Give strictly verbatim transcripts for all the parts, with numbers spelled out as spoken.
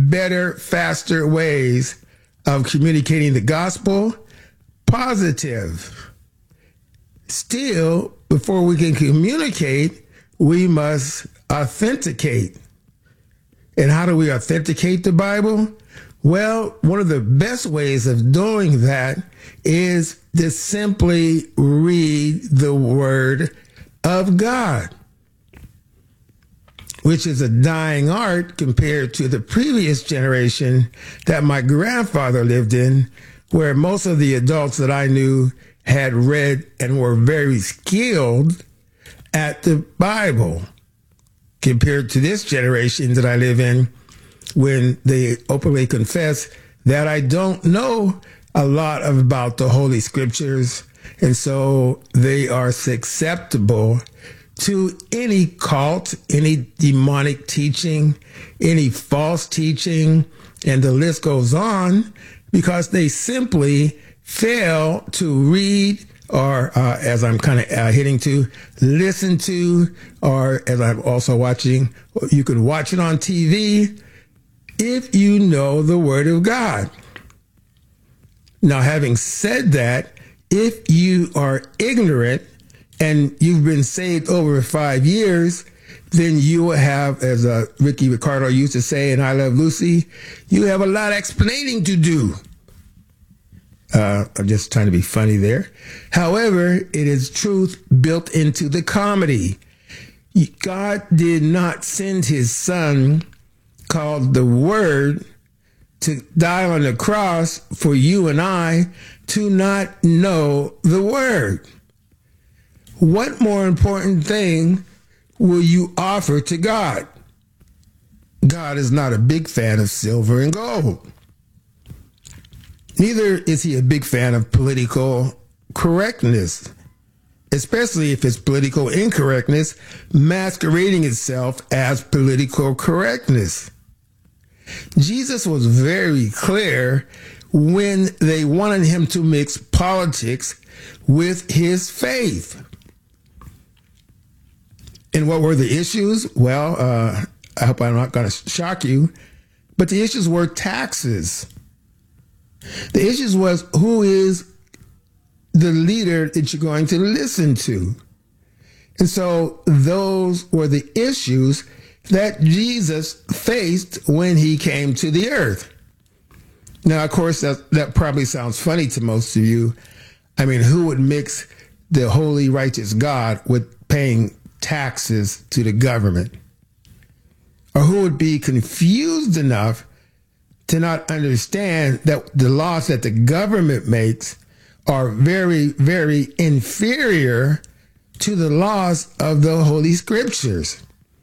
better, faster ways of communicating the gospel. Positive. Still, before we can communicate, we must authenticate. And how do we authenticate the Bible? Well, one of the best ways of doing that is to simply read the Word of God, which is a dying art compared to the previous generation that my grandfather lived in, where most of the adults that I knew had read and were very skilled at the Bible, compared to this generation that I live in, when they openly confess that I don't know a lot about the Holy Scriptures, and so they are susceptible to any cult, any demonic teaching, any false teaching, and the list goes on, because they simply fail to read, or uh, as I'm kind of uh, hitting to, listen to, or as I'm also watching, you can watch it on T V if you know the Word of God. Now, having said that, if you are ignorant and you've been saved over five years, then you will have, as uh, Ricky Ricardo used to say in I Love Lucy, you have a lot of explaining to do. Uh, I'm just trying to be funny there. However, it is truth built into the comedy. God did not send his son, called the Word, to die on the cross for you and I to not know the Word. What more important thing will you offer to God? God is not a big fan of silver and gold. Neither is he a big fan of political correctness, especially if it's political incorrectness masquerading itself as political correctness. Jesus was very clear when they wanted him to mix politics with his faith. And what were the issues? Well, uh, I hope I'm not going to shock you, but the issues were taxes. The issues was, who is the leader that you're going to listen to? And so those were the issues that Jesus faced when he came to the earth. Now, of course, that, that probably sounds funny to most of you. I mean, who would mix the holy, righteous God with paying taxes to the government? Or who would be confused enough to not understand that the laws that the government makes are very, very inferior to the laws of the Holy Scriptures?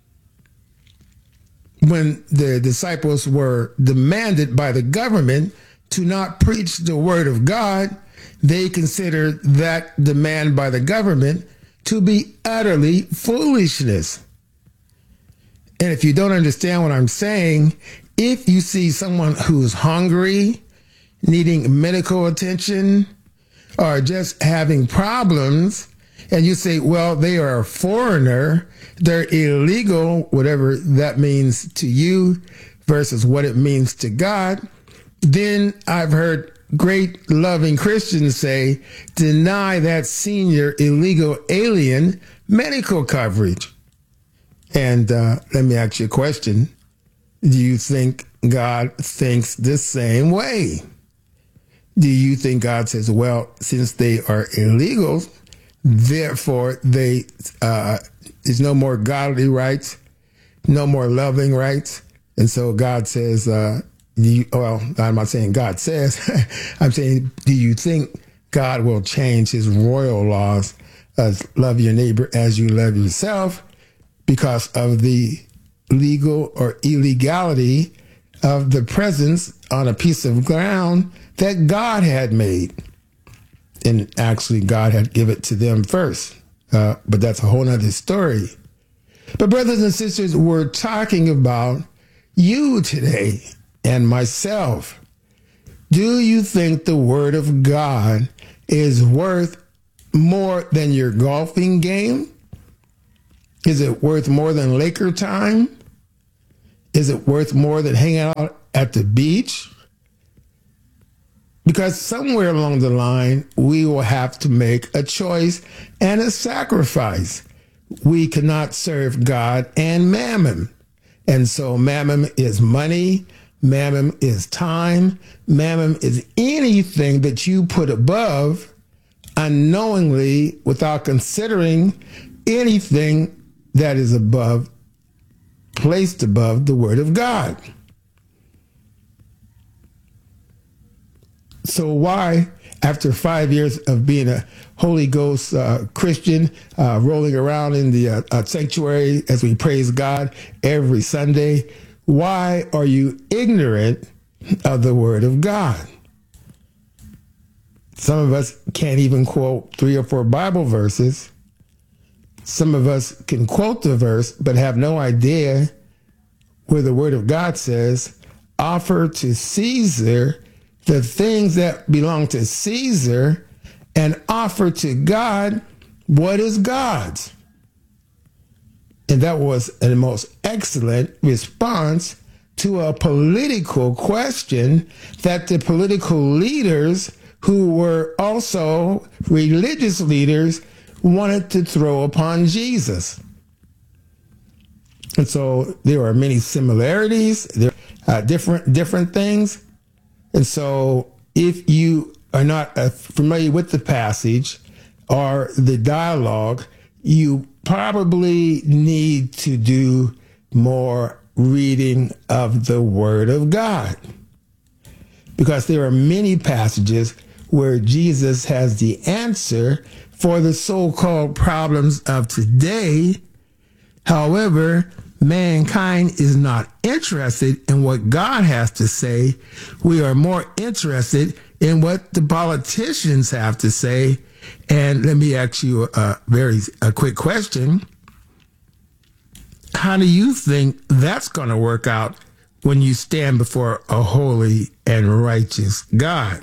When the disciples were demanded by the government to not preach the Word of God, they considered that demand by the government to be utterly foolishness. And if you don't understand what I'm saying, if you see someone who's hungry, needing medical attention, or just having problems, and you say, well, they are a foreigner, they're illegal, whatever that means to you versus what it means to God, then I've heard great loving Christians say, deny that senior illegal alien medical coverage. And uh, let me ask you a question. Do you think God thinks the same way? Do you think God says, well, since they are illegals, therefore they uh, there's no more godly rights, no more loving rights, and so God says, uh, do you, well, I'm not saying God says, I'm saying, do you think God will change his royal laws of love your neighbor as you love yourself because of the legal or illegality of the presence on a piece of ground that God had made? And actually, God had given it to them first. Uh, but that's a whole nother story. But brothers and sisters, we're talking about you today and myself. Do you think the Word of God is worth more than your golfing game? Is it worth more than Laker time? Is it worth more than hanging out at the beach, because somewhere along the line, we will have to make a choice and a sacrifice. We cannot serve God and mammon. And so mammon is money, mammon is time, mammon is anything that you put above unknowingly without considering anything that is above, placed above the word of God. So why, after five years of being a Holy Ghost uh, Christian, uh, rolling around in the uh, uh, sanctuary as we praise God every Sunday, why are you ignorant of the word of God? Some of us can't even quote three or four Bible verses. Some of us can quote the verse, but have no idea where the word of God says, offer to Caesar the things that belong to Caesar and offer to God what is God's. And that was a most excellent response to a political question that the political leaders, who were also religious leaders, wanted to throw upon Jesus. And so there are many similarities, there are different, different things. And so if you are not uh, familiar with the passage or the dialogue, you probably need to do more reading of the Word of God, because there are many passages where Jesus has the answer for the so-called problems of today. However, mankind is not interested in what God has to say. We are more interested in what the politicians have to say. And let me ask you a very a quick question. How do you think that's going to work out when you stand before a holy and righteous God?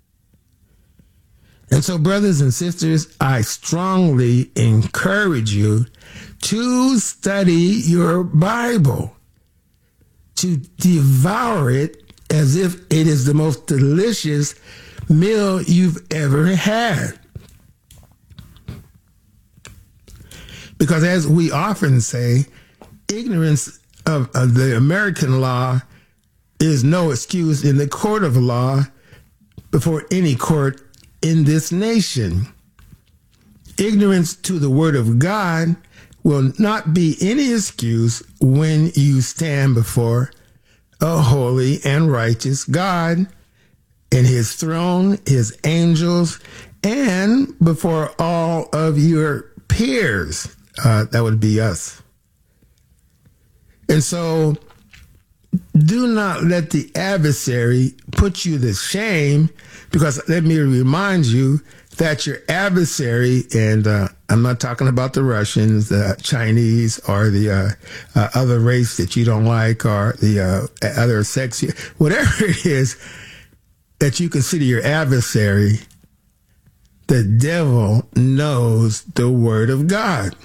And so, brothers and sisters, I strongly encourage you to study your Bible, to devour it as if it is the most delicious meal you've ever had. Because as we often say, ignorance of, of the American law is no excuse in the court of law before any court in this nation. Ignorance to the word of God will not be any excuse when you stand before a holy and righteous God in his throne, his angels, and before all of your peers. Uh, that would be us. And so do not let the adversary put you to shame, because let me remind you that your adversary, and uh, I'm not talking about the Russians, the Chinese, or the uh, uh, other race that you don't like, or the uh, other sex, whatever it is that you consider your adversary, the devil knows the word of God.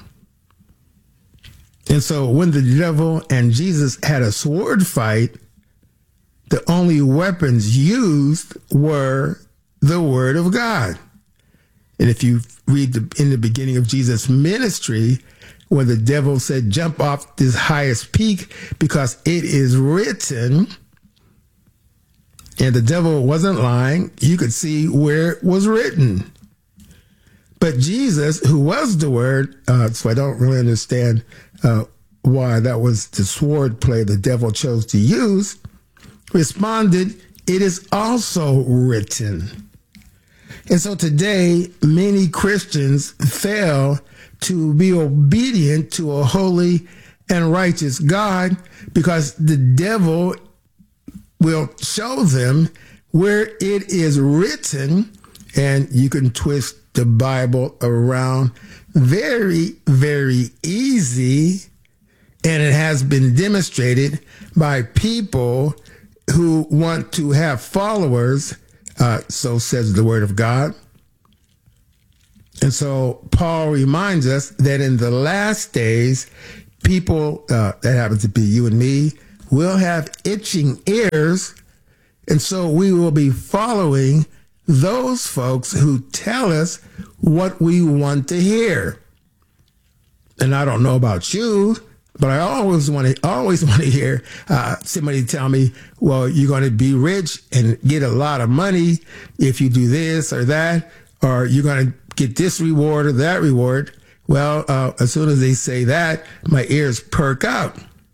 And so when the devil and Jesus had a sword fight, the only weapons used were the word of God. And if you read the, in the beginning of Jesus' ministry, when the devil said, jump off this highest peak because it is written, and the devil wasn't lying, you could see where it was written. But Jesus, who was the word, uh, so I don't really understand uh, why that was the sword play the devil chose to use, responded, it is also written. And so today, many Christians fail to be obedient to a holy and righteous God because the devil will show them where it is written, and you can twist the Bible around very, very easy. And it has been demonstrated by people who want to have followers. Uh, so says the word of God. And so Paul reminds us that in the last days, people, uh, that happens to be you and me, we'll have itching ears, and so we will be following those folks who tell us what we want to hear. And I don't know about you, but I always want to always want to hear uh, somebody tell me, well, you're going to be rich and get a lot of money if you do this or that, or you're going to get this reward or that reward. Well, uh, as soon as they say that, my ears perk up.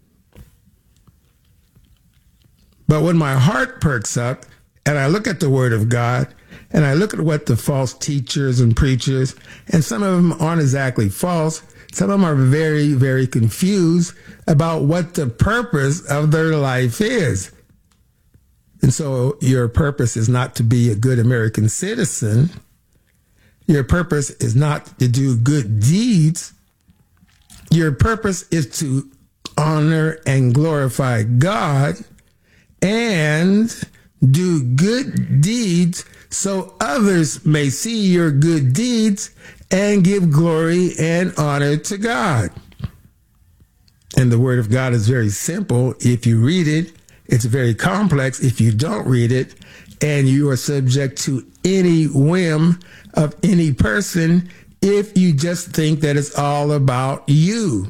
But when my heart perks up and I look at the Word of God and I look at what the false teachers and preachers, and some of them aren't exactly false, some of them are very, very confused about what the purpose of their life is. And so your purpose is not to be a good American citizen. Your purpose is not to do good deeds. Your purpose is to honor and glorify God and do good deeds so others may see your good deeds and give glory and honor to God. And the Word of God is very simple if you read it. It's very complex if you don't read it, and you are subject to any whim of any person if you just think that it's all about you.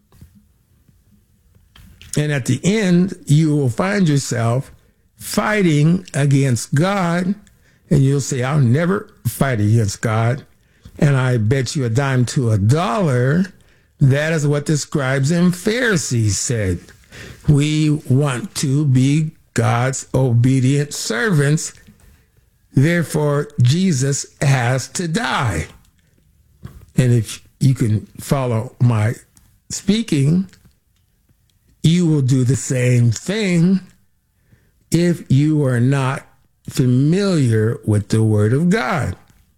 And at the end, you will find yourself fighting against God, and you'll say, I'll never fight against God. And I bet you a dime to a dollar, that is what the scribes and Pharisees said. We want to be God's obedient servants. Therefore, Jesus has to die. And if you can follow my speaking, you will do the same thing if you are not familiar with the Word of God.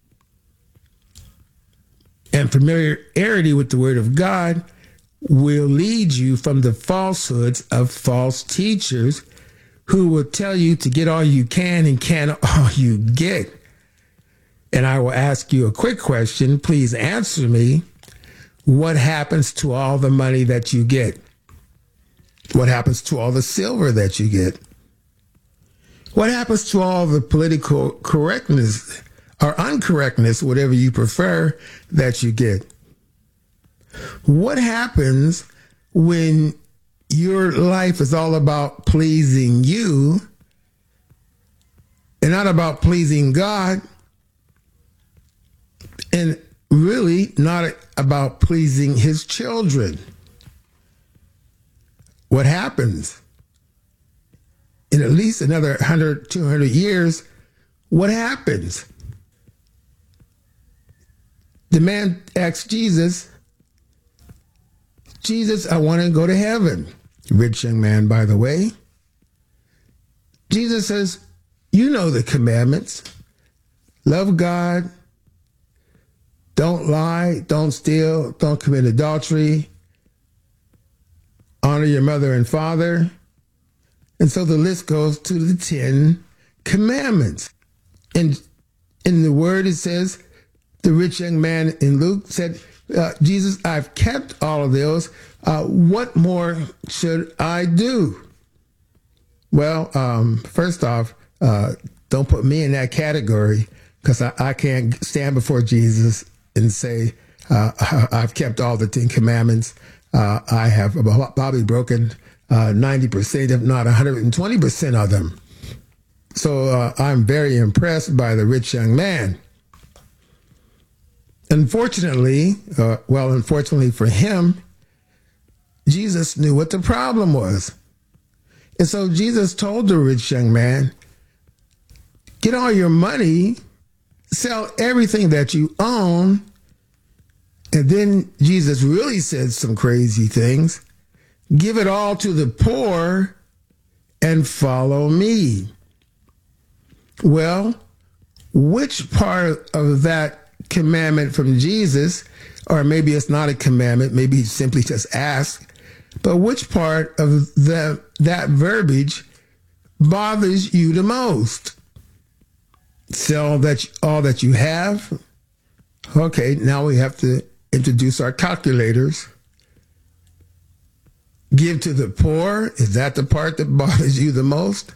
And familiarity with the Word of God will lead you from the falsehoods of false teachers who will tell you to get all you can and can all you get. And I will ask you a quick question. Please answer me. What happens to all the money that you get? What happens to all the silver that you get? What happens to all the political correctness or uncorrectness, whatever you prefer, that you get? What happens when your life is all about pleasing you and not about pleasing God, and really not about pleasing His children? What happens? In at least another one hundred, two hundred years, what happens? The man asked Jesus, Jesus, I want to go to heaven. Rich young man, by the way. Jesus says, you know the commandments. Love God. Don't lie. Don't steal. Don't commit adultery. Honor your mother and father. And so the list goes to the Ten Commandments. And in the Word, it says, the rich young man in Luke said, uh, Jesus, I've kept all of those. Uh, what more should I do? Well, um, first off, uh, don't put me in that category, because I, I can't stand before Jesus and say, uh, I've kept all the Ten Commandments. Uh, I have probably broken uh, ninety percent, if not one hundred twenty percent of them. So uh, I'm very impressed by the rich young man. Unfortunately, uh, well, unfortunately for him, Jesus knew what the problem was. And so Jesus told the rich young man, get all your money, sell everything that you own. And then Jesus really said some crazy things. Give it all to the poor and follow me. Well, which part of that commandment from Jesus, or maybe it's not a commandment, maybe he simply just asked, but which part of the, that verbiage bothers you the most? Sell that all that you have? Okay, now we have to introduce our calculators. Give to the poor. Is that the part that bothers you the most?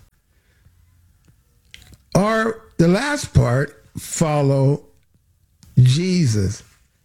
Or the last part, follow Jesus,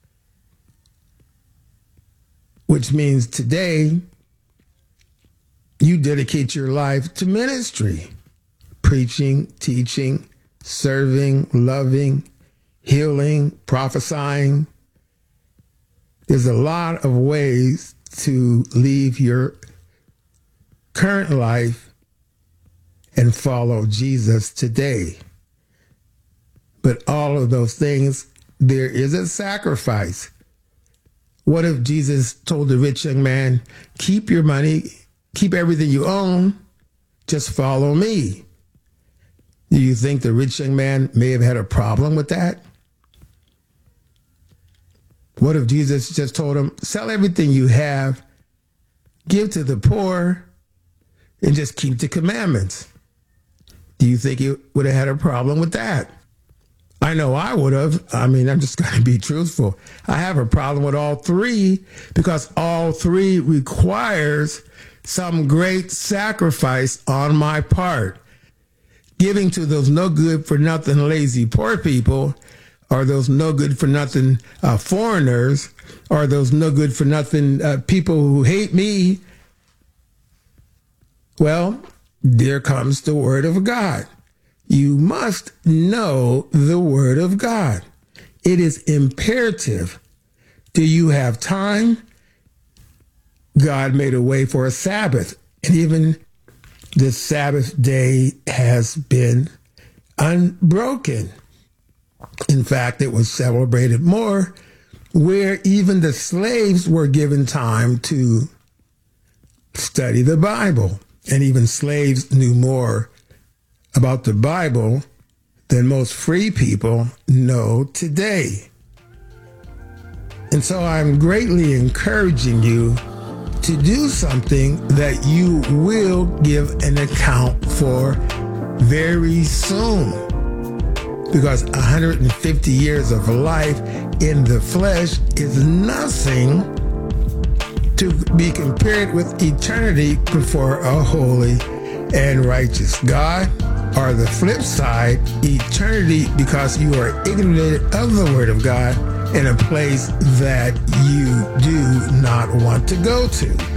which means today you dedicate your life to ministry, preaching, teaching, serving, loving, healing, prophesying. There's a lot of ways to leave your current life and follow Jesus today. But all of those things, there is a sacrifice. What if Jesus told the rich young man, keep your money, keep everything you own, just follow me? Do you think the rich young man may have had a problem with that? What if Jesus just told him, sell everything you have, give to the poor, and just keep the commandments? Do you think he would have had a problem with that? I know I would have. I mean, I'm just going to be truthful. I have a problem with all three because all three requires some great sacrifice on my part. Giving to those no good for nothing lazy poor people, or those no good for nothing uh, foreigners, or those no good for nothing uh, people who hate me. Well, there comes the word of God. You must know the word of God. It is imperative. Do you have time? God made a way for a Sabbath, and even the Sabbath day has been unbroken. In fact, it was celebrated more, where even the slaves were given time to study the Bible. And even slaves knew more about the Bible than most free people know today. And so I'm greatly encouraging you to do something that you will give an account for very soon. Because one hundred fifty years of life in the flesh is nothing to be compared with eternity before a holy and righteous God. Or the flip side, eternity because you are ignorant of the word of God in a place that you do not want to go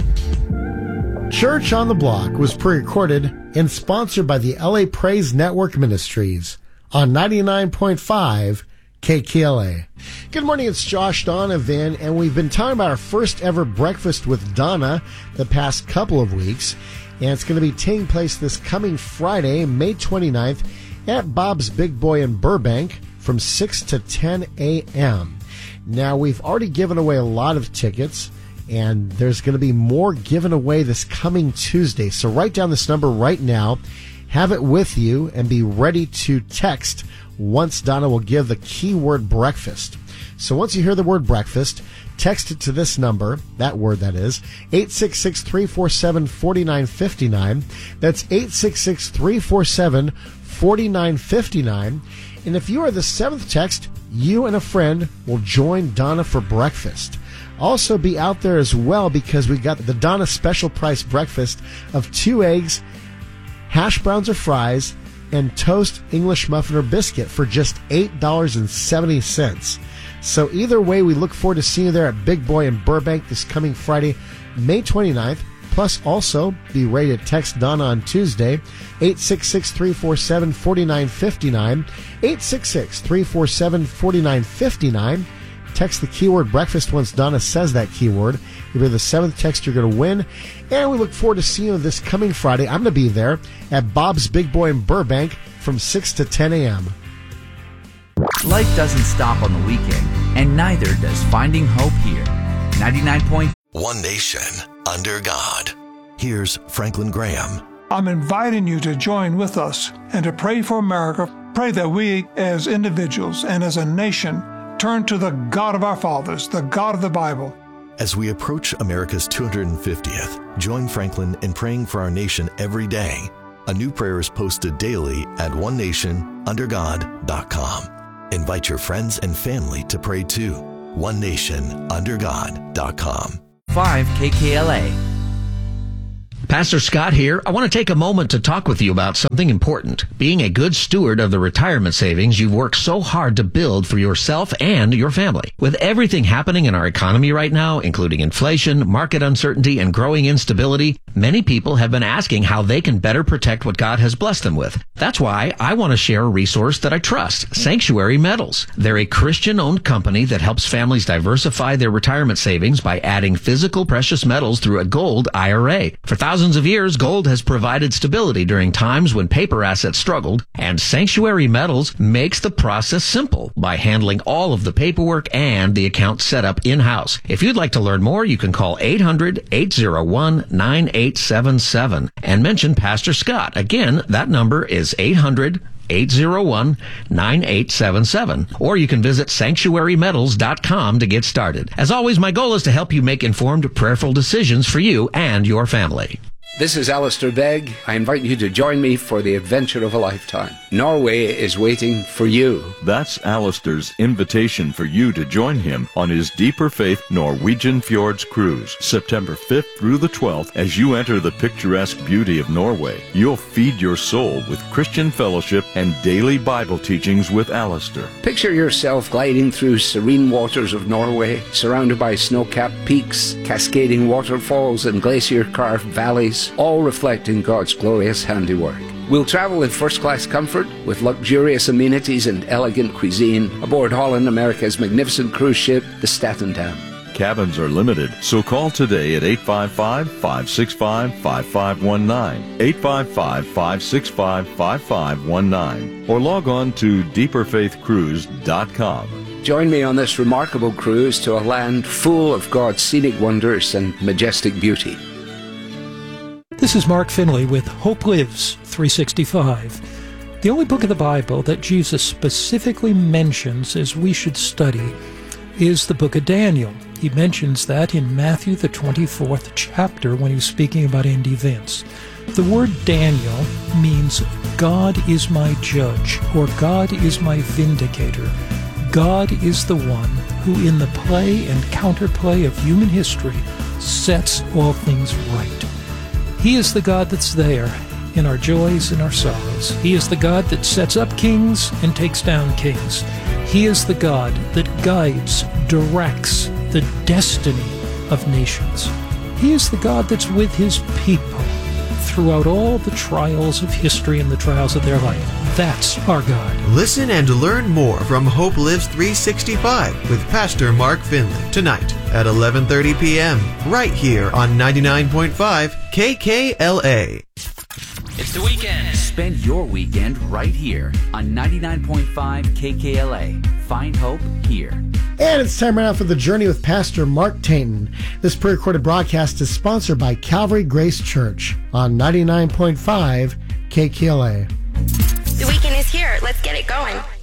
to. Church on the Block was pre-recorded and sponsored by the L A Praise Network Ministries on ninety-nine point five K K L A. Good morning, it's Josh Donovan, and we've been talking about our first ever breakfast with Donna the past couple of weeks, and it's going to be taking place this coming Friday, May twenty-ninth, at Bob's Big Boy in Burbank from six to ten a.m. Now, we've already given away a lot of tickets, and there's going to be more given away this coming Tuesday, so write down this number right now, have it with you, and be ready to text once Donna will give the keyword breakfast. So once you hear the word breakfast, text it to this number, that word that is, eight six six, three four seven, four nine five nine. That's eight six six, three four seven, four nine five nine. And if you are the seventh text, you and a friend will join Donna for breakfast. Also be out there as well because we got the Donna special price breakfast of two eggs, hash browns or fries, and toast English muffin or biscuit for just eight dollars and seventy cents. So either way, we look forward to seeing you there at Big Boy in Burbank this coming Friday, May twenty-ninth. Plus, also be ready to text Donna on Tuesday, eight six six, three four seven, four nine five nine, eight six six, three four seven, four nine five nine. Text the keyword breakfast once Donna says that keyword. If you're the seventh text, you're going to win. And we look forward to seeing you this coming Friday. I'm going to be there at Bob's Big Boy in Burbank from six to ten a.m. Life doesn't stop on the weekend, and neither does finding hope here. ninety-nine point One Nation under God. Here's Franklin Graham. I'm inviting you to join with us and to pray for America. Pray that we as individuals and as a nation turn to the God of our fathers, the God of the Bible. As we approach America's two hundred fiftieth, join Franklin in praying for our nation every day. A new prayer is posted daily at one nation under god dot com. Invite your friends and family to pray too. one nation under god dot com. five K K L A. Pastor Scott here. I want to take a moment to talk with you about something important. Being a good steward of the retirement savings you've worked so hard to build for yourself and your family. With everything happening in our economy right now, including inflation, market uncertainty, and growing instability, many people have been asking how they can better protect what God has blessed them with. That's why I want to share a resource that I trust, Sanctuary Metals. They're a Christian-owned company that helps families diversify their retirement savings by adding physical precious metals through a gold I R A. For thousands Thousands of years, gold has provided stability during times when paper assets struggled, and Sanctuary Metals makes the process simple by handling all of the paperwork and the account setup in-house. If you'd like to learn more, you can call eight hundred, eight oh one, nine eight seven seven and mention Pastor Scott. Again, that number is eight hundred, eight oh one, nine eight seven seven, or you can visit sanctuary metals dot com to get started. As always, my goal is to help you make informed, prayerful decisions for you and your family. This is Alistair Begg. I invite you to join me for the adventure of a lifetime. Norway is waiting for you. That's Alistair's invitation for you to join him on his Deeper Faith Norwegian Fjords cruise, September fifth through the twelfth. As you enter the picturesque beauty of Norway, you'll feed your soul with Christian fellowship and daily Bible teachings with Alistair. Picture yourself gliding through serene waters of Norway, surrounded by snow-capped peaks, cascading waterfalls, and glacier-carved valleys, all reflecting God's glorious handiwork. We'll travel in first-class comfort with luxurious amenities and elegant cuisine aboard Holland America's magnificent cruise ship, the Statendam. Cabins are limited, so call today at eight five five, five six five, five five one nine, eight five five, five six five, five five one nine, or log on to deeper faith cruise dot com. Join me on this remarkable cruise to a land full of God's scenic wonders and majestic beauty. This is Mark Finley with Hope Lives three sixty-five. The only book of the Bible that Jesus specifically mentions as we should study is the book of Daniel. He mentions that in Matthew, the twenty-fourth chapter, when he's speaking about end events. The word Daniel means God is my judge, or God is my vindicator. God is the one who, in the play and counterplay of human history, sets all things right. He is the God that's there in our joys and our sorrows. He is the God that sets up kings and takes down kings. He is the God that guides, directs the destiny of nations. He is the God that's with his people throughout all the trials of history and the trials of their life. That's our God. Listen and learn more from Hope Lives three sixty-five with Pastor Mark Finley tonight at eleven thirty p.m. right here on ninety-nine point five K K L A. It's the weekend. Spend your weekend right here on ninety-nine point five K K L A. Find hope here. And it's time right now for The Journey with Pastor Mark Tainton. This pre-recorded broadcast is sponsored by Calvary Grace Church on ninety-nine point five K K L A. The weekend is here. Let's get it going.